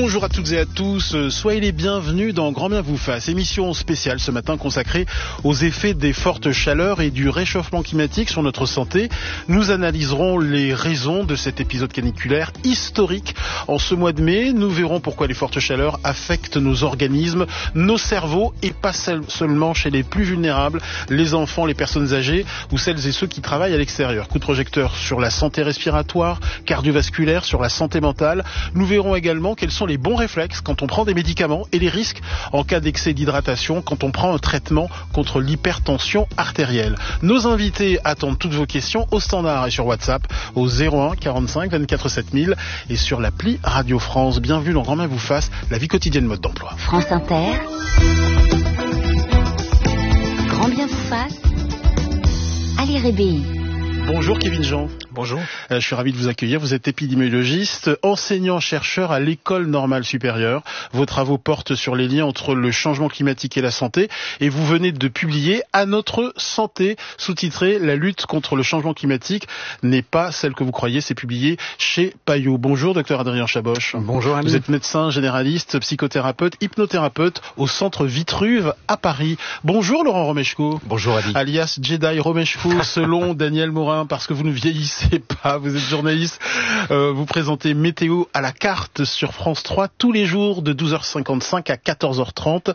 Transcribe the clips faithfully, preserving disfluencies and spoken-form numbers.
Bonjour à toutes et à tous, soyez les bienvenus dans Grand Bien vous fasse, émission spéciale ce matin consacrée aux effets des fortes chaleurs et du réchauffement climatique sur notre santé. Nous analyserons les raisons de cet épisode caniculaire historique en ce mois de mai. Nous verrons pourquoi les fortes chaleurs affectent nos organismes, nos cerveaux et pas seulement chez les plus vulnérables, les enfants, les personnes âgées ou celles et ceux qui travaillent à l'extérieur. Coup de projecteur sur la santé respiratoire, cardiovasculaire, sur la santé mentale. Nous verrons également quels sont les bons réflexes quand on prend des médicaments et les risques en cas d'excès d'hydratation quand on prend un traitement contre l'hypertension artérielle. Nos invités attendent toutes vos questions au standard et sur WhatsApp au zéro un quarante-cinq vingt-quatre sept mille et sur l'appli Radio France. Bienvenue dans Grand Bien vous fasse, la vie quotidienne mode d'emploi. France Inter, Grand Bien vous fasse, Ali Rébéi. Bonjour Kevin Jean. Bonjour. Euh, je suis ravi de vous accueillir. Vous êtes épidémiologiste, enseignant-chercheur à l'École normale supérieure. Vos travaux portent sur les liens entre le changement climatique et la santé. Et vous venez de publier « À notre santé », sous-titré « La lutte contre le changement climatique n'est pas celle que vous croyez ». C'est publié chez Payot. Bonjour, docteur Adrien Chaboche. Bonjour, Ali. Vous êtes médecin généraliste, psychothérapeute, hypnothérapeute au centre Vitruve à Paris. Bonjour, Laurent Romeshko. Bonjour, Ali. Alias Jedi Romeshko, selon Daniel Morin, parce que vous ne vieillissez pas, vous êtes journaliste, euh, vous présentez Météo à la carte sur France trois tous les jours de douze heures cinquante-cinq à quatorze heures trente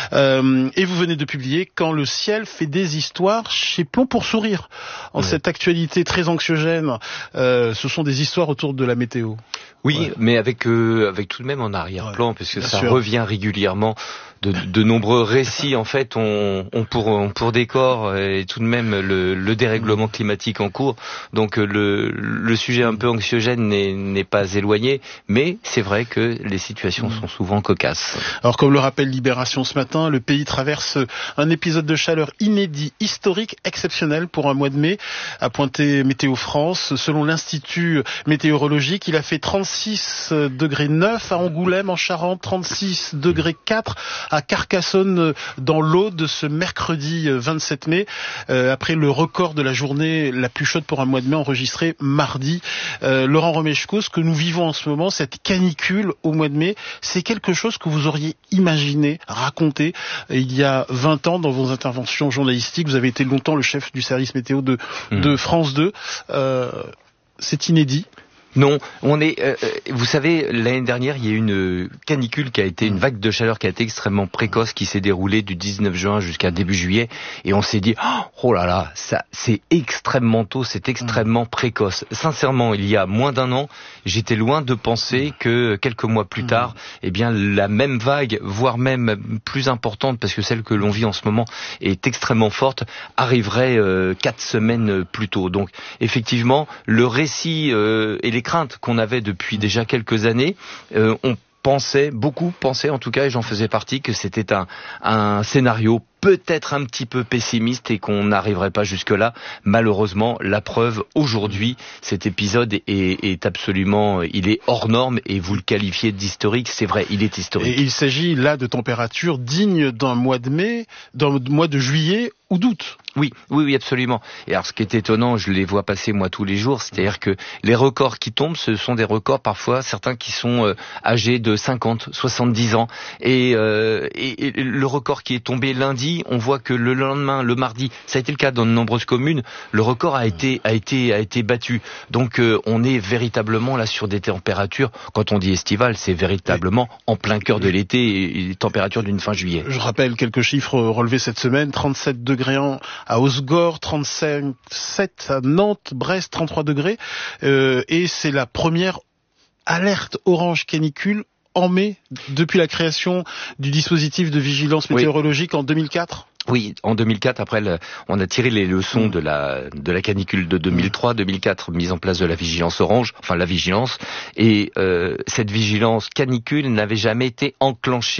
euh, et vous venez de publier Quand le ciel fait des histoires chez Plomb pour sourire. En ouais. Cette actualité très anxiogène, euh, ce sont des histoires autour de la météo. Oui, ouais. mais avec euh, avec tout de même en arrière-plan, ouais, parce que ça sûr. revient régulièrement. De, de nombreux récits, en fait, ont, ont pour, ont pour décor et tout de même le, le dérèglement climatique en cours. Donc le, le sujet un peu anxiogène n'est, n'est pas éloigné, mais c'est vrai que les situations sont souvent cocasses. Alors comme le rappelle Libération ce matin, le pays traverse un épisode de chaleur inédit, historique, exceptionnel pour un mois de mai, a pointé Météo France. Selon l'Institut météorologique, il a fait trente-six degrés neuf à Angoulême en Charente, trente-six degrés quatre à Carcassonne dans l'Aude ce mercredi vingt-sept mai, euh, après le record de la journée la plus chaude pour un mois de mai enregistré mardi. Euh, Laurent Romeshko, ce que nous vivons en ce moment, cette canicule au mois de mai, c'est quelque chose que vous auriez imaginé, raconté il y a vingt ans dans vos interventions journalistiques. Vous avez été longtemps le chef du service météo de, mmh. de France deux. Euh, c'est inédit. Non, on est. Euh, vous savez, l'année dernière, il y a eu une canicule qui a été une vague de chaleur qui a été extrêmement précoce, qui s'est déroulée du dix-neuf juin jusqu'à début juillet, et on s'est dit oh là là, ça c'est extrêmement tôt, c'est extrêmement précoce. Sincèrement, il y a moins d'un an, j'étais loin de penser que quelques mois plus tard, eh bien la même vague, voire même plus importante, parce que celle que l'on vit en ce moment est extrêmement forte, arriverait euh, quatre semaines plus tôt. Donc effectivement, le récit euh, et les Les craintes qu'on avait depuis déjà quelques années, euh, on pensait, beaucoup pensaient en tout cas, et j'en faisais partie, que c'était un, un scénario peut-être un petit peu pessimiste et qu'on n'arriverait pas jusque-là. Malheureusement, la preuve, aujourd'hui, cet épisode est, est absolument, il est hors norme, et vous le qualifiez d'historique, c'est vrai, il est historique. Et il s'agit là de températures dignes d'un mois de mai, d'un mois de juillet ou d'août. Oui, oui, oui, absolument. Et alors, ce qui est étonnant, je les vois passer moi tous les jours, c'est-à-dire que les records qui tombent, ce sont des records parfois, certains qui sont euh, âgés de cinquante, soixante-dix ans. Et, euh, et, et le record qui est tombé lundi, on voit que le lendemain, le mardi, ça a été le cas dans de nombreuses communes, le record a été a été a été battu. Donc, euh, on est véritablement là sur des températures. Quand on dit estivale, c'est véritablement oui. en plein cœur de l'été et les températures d'une fin juillet. Je rappelle quelques chiffres relevés cette semaine: trente-sept degrés à Osgore, trente-cinq sept à Nantes, Brest, trente-trois degrés. Euh, et c'est la première alerte orange canicule en mai, depuis la création du dispositif de vigilance météorologique oui. en deux mille quatre. Oui, en deux mille quatre, après, le, on a tiré les leçons mmh. de la de la canicule de deux mille trois, deux mille quatre, mise en place de la vigilance orange, enfin la vigilance, et euh, cette vigilance canicule n'avait jamais été enclenchée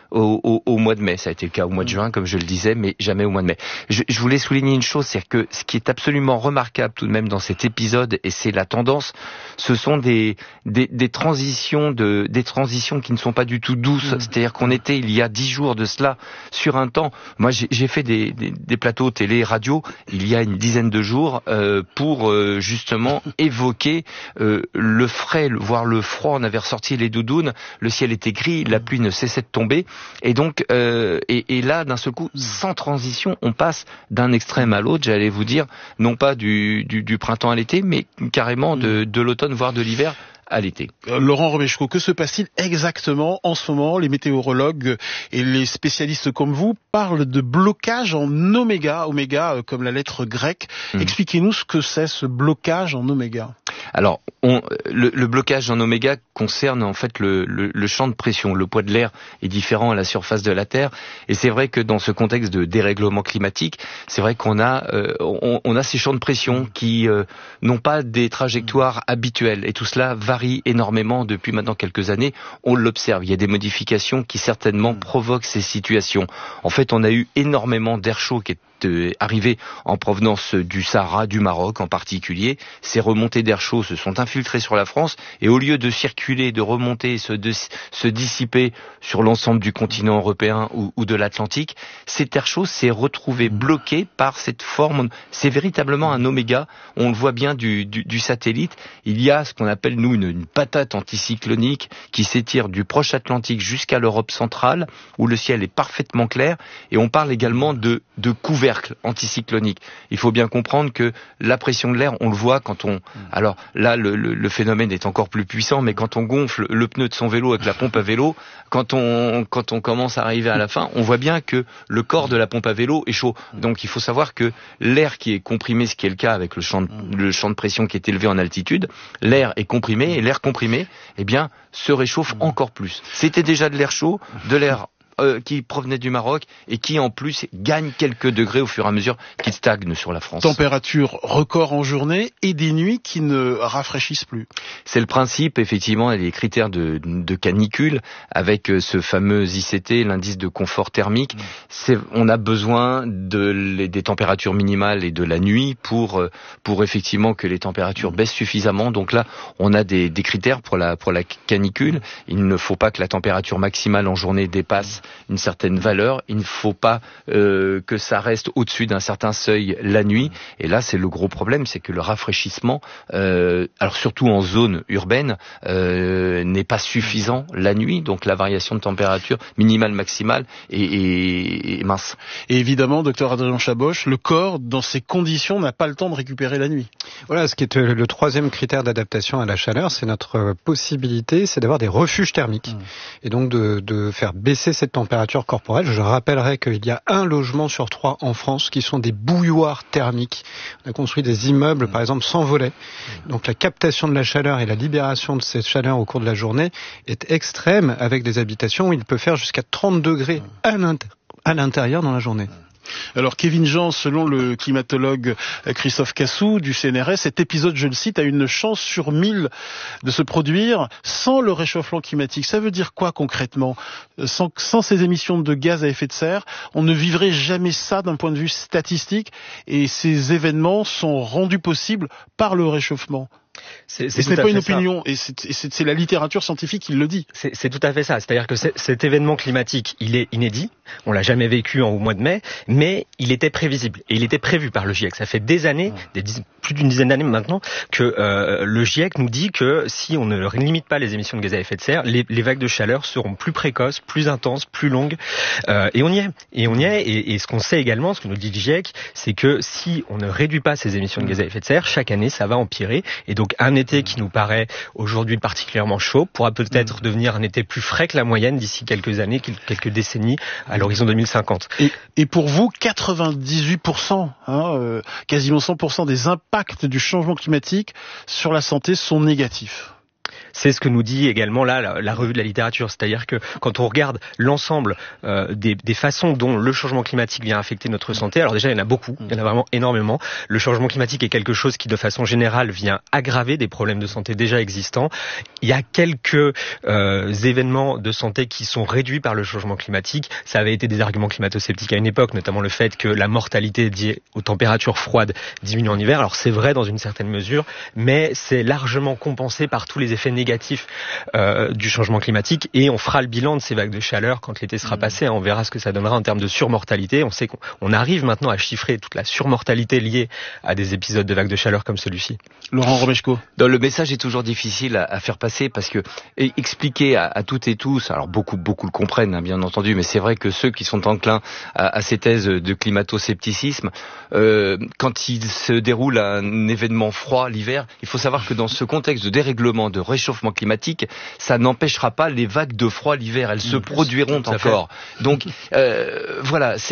au, au, au mois de mai. Ça a été le cas au mois de juin, comme je le disais, mais jamais au mois de mai. Je, je voulais souligner une chose, c'est que ce qui est absolument remarquable tout de même dans cet épisode, et c'est la tendance, ce sont des, des, des transitions de, des transitions qui ne sont pas du tout douces. Mmh. C'est-à-dire qu'on était il y a dix jours de cela sur un temps. Moi, j'ai, j'ai fait des, des, des plateaux télé, radio, il y a une dizaine de jours, euh, pour euh, justement évoquer euh, le frais, voire le froid. On avait ressorti les doudounes, le ciel était gris, la pluie ne cessait de tomber, et donc euh, et, et là, d'un seul coup, sans transition, on passe d'un extrême à l'autre. J'allais vous dire, non pas du, du, du printemps à l'été, mais carrément de, de l'automne, voire de l'hiver à l'été. Laurent Romeshko, que se passe-t-il exactement en ce moment? Les météorologues et les spécialistes comme vous parlent de blocage en oméga, oméga comme la lettre grecque. Mmh. Expliquez-nous ce que c'est ce blocage en oméga. Alors, on, le, le blocage en oméga concerne en fait le, le, le champ de pression. Le poids de l'air est différent à la surface de la Terre, et c'est vrai que dans ce contexte de dérèglement climatique, c'est vrai qu'on a euh, on, on a ces champs de pression qui euh, n'ont pas des trajectoires habituelles, et tout cela varie énormément depuis maintenant quelques années. On l'observe. Il y a des modifications qui certainement provoquent ces situations. En fait, on a eu énormément d'air chaud qui est arrivé en provenance du Sahara, du Maroc en particulier. Ces remontées d'air chaud se sont infiltrées sur la France, et au lieu de circuler, de remonter, se, de, se dissiper sur l'ensemble du continent européen ou, ou de l'Atlantique, cet air chaud s'est retrouvé bloqué par cette forme. C'est véritablement un oméga. On le voit bien du, du, du satellite. Il y a ce qu'on appelle nous une, une patate anticyclonique qui s'étire du proche Atlantique jusqu'à l'Europe centrale, où le ciel est parfaitement clair, et on parle également de, de couvercle anticyclonique. Il faut bien comprendre que la pression de l'air, on le voit quand on... Alors là, le, le, le phénomène est encore plus puissant, mais quand on gonfle le pneu de son vélo avec la pompe à vélo, quand on, quand on commence à arriver à la fin, on voit bien que le corps de la pompe à vélo est chaud. Donc il faut savoir que l'air qui est comprimé, ce qui est le cas avec le champ de, le champ de pression qui est élevé en altitude, l'air est comprimé, et l'air comprimé, eh bien, se réchauffe encore plus. C'était déjà de l'air chaud, de l'air Euh, qui provenait du Maroc, et qui en plus gagne quelques degrés au fur et à mesure qu'il stagne sur la France. Température record en journée et des nuits qui ne rafraîchissent plus. C'est le principe, effectivement, et les critères de, de canicule, avec ce fameux I C T, l'indice de confort thermique. C'est, on a besoin de, les, des températures minimales et de la nuit pour, pour effectivement que les températures baissent suffisamment. Donc là, on a des, des critères pour la, pour la canicule. Il ne faut pas que la température maximale en journée dépasse une certaine valeur, il ne faut pas euh, que ça reste au-dessus d'un certain seuil la nuit, et là c'est le gros problème, c'est que le rafraîchissement, euh, alors surtout en zone urbaine, euh, n'est pas suffisant la nuit, donc la variation de température minimale maximale est, est, est mince. Et évidemment, docteur Adrien Chaboche, le corps dans ces conditions n'a pas le temps de récupérer la nuit. Voilà, ce qui est le troisième critère d'adaptation à la chaleur, c'est notre possibilité, c'est d'avoir des refuges thermiques, mmh. et donc de, de faire baisser cette température corporelle. Je rappellerai qu'il y a un logement sur trois en France qui sont des bouilloires thermiques. On a construit des immeubles, par exemple, sans volets. Donc la captation de la chaleur et la libération de cette chaleur au cours de la journée est extrême, avec des habitations où il peut faire jusqu'à trente degrés à l'inter- à l'intérieur dans la journée. Alors Kevin Jean, selon le climatologue Christophe Cassou du C N R S, cet épisode, je le cite, a une chance sur mille de se produire sans le réchauffement climatique. Ça veut dire quoi concrètement ? Sans, sans ces émissions de gaz à effet de serre, on ne vivrait jamais ça d'un point de vue statistique, et ces événements sont rendus possibles par le réchauffement. C'est, c'est et ce n'est pas une opinion, ça. et c'est, et c'est, c'est la littérature scientifique qui le dit. C'est, c'est tout à fait ça. C'est-à-dire que cet événement climatique, il est inédit. On l'a jamais vécu en, au mois de mai, mais il était prévisible et il était prévu par le GIEC. Ça fait des années, des diz- plus d'une dizaine d'années maintenant, que euh, le GIEC nous dit que si on ne limite pas les émissions de gaz à effet de serre, les, les vagues de chaleur seront plus précoces, plus intenses, plus longues. Euh, et on y est. Et on y est. Et, et ce qu'on sait également, ce que nous dit le GIEC, c'est que si on ne réduit pas ces émissions de gaz à effet de serre, chaque année, ça va empirer. Et donc un été qui nous paraît aujourd'hui particulièrement chaud pourra peut-être mmh. devenir un été plus frais que la moyenne d'ici quelques années, quelques décennies, à l'horizon deux mille cinquante. Et, et pour vous, quatre-vingt-dix-huit pour cent, hein, euh, quasiment cent pour cent des impacts du changement climatique sur la santé sont négatifs. C'est ce que nous dit également là la, la revue de la littérature, c'est-à-dire que quand on regarde l'ensemble euh, des, des façons dont le changement climatique vient affecter notre santé, alors déjà il y en a beaucoup, il y en a vraiment énormément. Le changement climatique est quelque chose qui de façon générale vient aggraver des problèmes de santé déjà existants. Il y a quelques euh, événements de santé qui sont réduits par le changement climatique. Ça avait été des arguments climato-sceptiques à une époque, notamment le fait que la mortalité liée aux températures froides diminue en hiver. Alors c'est vrai dans une certaine mesure, mais c'est largement compensé par tous les effets négatifs euh, du changement climatique, et on fera le bilan de ces vagues de chaleur quand l'été sera passé. On verra ce que ça donnera en termes de surmortalité. On sait qu'on on arrive maintenant à chiffrer toute la surmortalité liée à des épisodes de vagues de chaleur comme celui-ci. Laurent Romeshko. Le message est toujours difficile à, à faire passer parce que et expliquer à, à toutes et tous, alors beaucoup beaucoup le comprennent hein, bien entendu, mais c'est vrai que ceux qui sont enclins à, à ces thèses de climato-scepticisme, euh, quand il se déroule un événement froid l'hiver, il faut savoir que dans ce contexte de dérèglement, de réchauffement climatique, ça n'empêchera pas les vagues de froid l'hiver, elles se produiront encore. Donc euh, voilà.